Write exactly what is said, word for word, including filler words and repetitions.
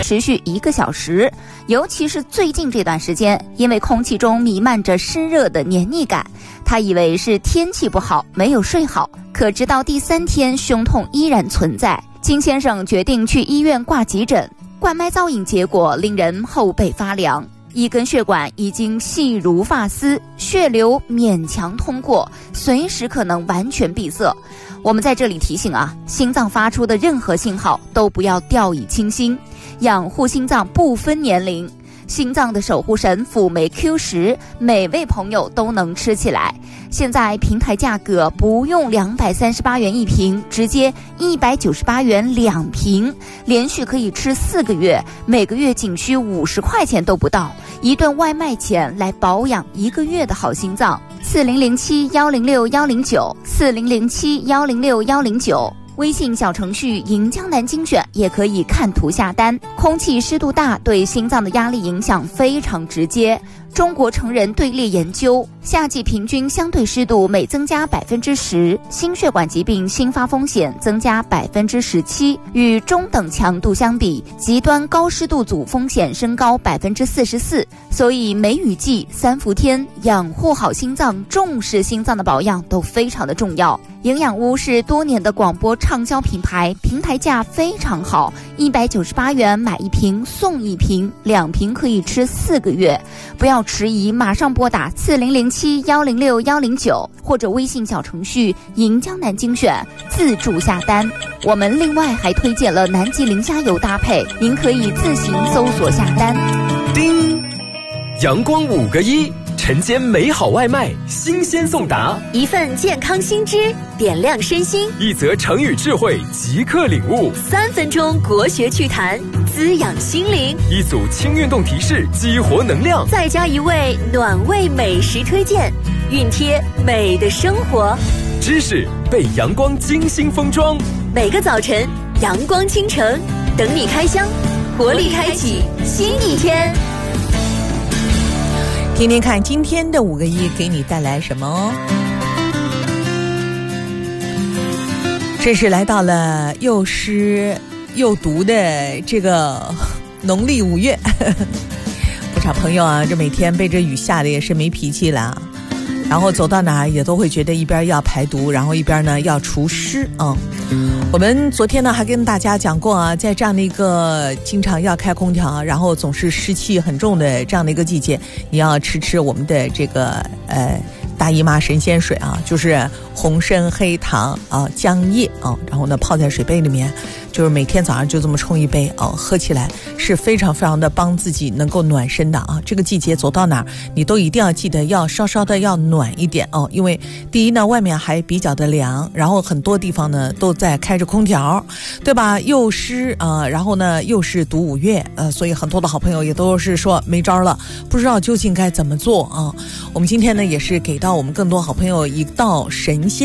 持续一个小时。尤其是最近这段时间，因为空气中弥漫着湿热的黏腻感，他以为是天气不好，没有睡好，可直到第三天胸痛依然存在。金先生决定去医院挂急诊，灌脉造影结果令人后背发凉。一根血管已经细如发丝，血流勉强通过，随时可能完全闭塞。我们在这里提醒啊，心脏发出的任何信号都不要掉以轻心，养护心脏不分年龄。心脏的守护神辅酶 Q 十，每位朋友都能吃起来。现在平台价格不用两百三十八元一瓶，直接一百九十八元两瓶，连续可以吃四个月，每个月仅需五十块钱都不到，一顿外卖钱来保养一个月的好心脏。四零零七幺零六幺零九，四零零七幺零六幺零九。微信小程序银江南精选也可以看图下单。空气湿度大对心脏的压力影响非常直接。中国成人队列研究，夏季平均相对湿度每增加百分之十，心血管疾病新发风险增加百分之十七。与中等强度相比，极端高湿度组风险升高百分之四十四。所以梅雨季、三伏天，养护好心脏、重视心脏的保养都非常的重要。营养屋是多年的广播畅销品牌，平台价非常好，一百九十八元买一瓶送一瓶，两瓶可以吃四个月。不要迟疑，马上拨打四零零七幺零六幺零九或者微信小程序银江南精选自助下单。我们另外还推荐了南极磷虾油搭配，您可以自行搜索下单。 叮，阳光五个一，晨间美好外卖，新鲜送达。 一份健康新知，点亮身心； 一则成语智慧，即刻领悟； 三分钟国学趣谈，滋养心灵； 一组轻运动提示，激活能量； 再加一位暖胃美食推荐，熨贴美的生活。 知识被阳光精心封装， 每个早晨阳光倾城，等你开箱，活力开启新一天。 听听看今天的五个一给你带来什么哦。这是来到了又湿又毒的这个农历五月，不少朋友啊，这每天被这雨下的也是没脾气了，然后走到哪也都会觉得一边要排毒，然后一边呢要除湿啊。我们昨天呢还跟大家讲过啊，在这样的一个经常要开空调，然后总是湿气很重的这样的一个季节，你要吃吃我们的这个呃大姨妈神仙水啊，就是红参黑糖啊姜叶啊，然后呢泡在水杯里面，就是每天早上就这么冲一杯啊，喝起来是非常非常的帮自己能够暖身的啊。这个季节走到哪儿你都一定要记得要稍稍的要暖一点哦，因为第一呢外面还比较的凉，然后很多地方呢都在开着空调，对吧？又湿啊、呃，然后呢又是毒五月，呃，所以很多的好朋友也都是说没招了，不知道究竟该怎么做啊。我们今天呢也是给到我们更多好朋友一道神仙